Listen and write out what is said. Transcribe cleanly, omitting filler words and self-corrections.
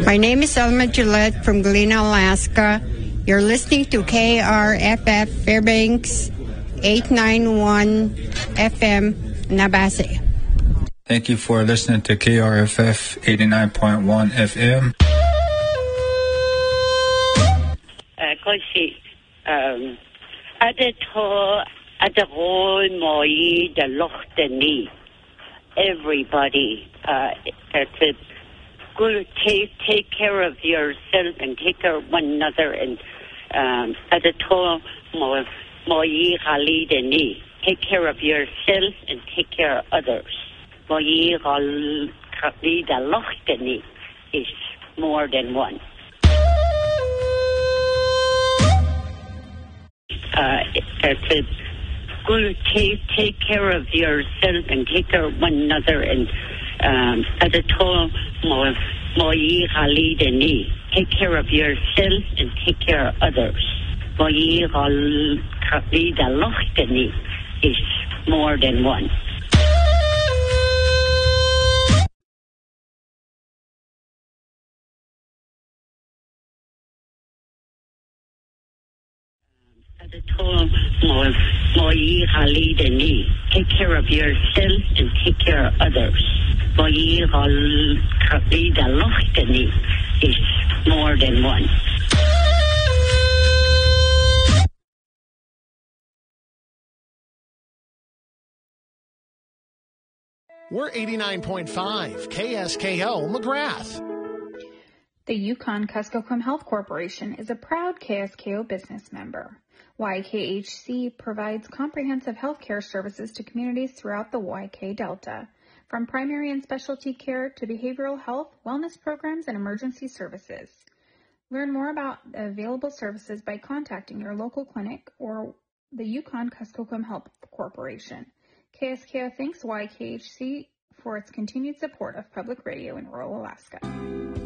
My name is Elma Gillette from Galena, Alaska. You're listening to KRFF Fairbanks 891 FM Nabase. Thank you for listening to KRFF 89.1 FM. Kasi everybody take care of yourself and take care of one another, and take care of yourself and take care of others. Is more than one. Take care of yourself and take care of one another, and take care of yourself and take care of others. Is more than one. Take care of yourself and take care of others. Is more than one. We're 89.5 KSKO McGrath. The Yukon Kuskokwim Health Corporation is a proud KSKO business member. YKHC provides comprehensive health care services to communities throughout the YK Delta, from primary and specialty care to behavioral health, wellness programs, and emergency services. Learn more about available services by contacting your local clinic or the Yukon Kuskokwim Health Corporation. KSKO thanks YKHC for its continued support of public radio in rural Alaska.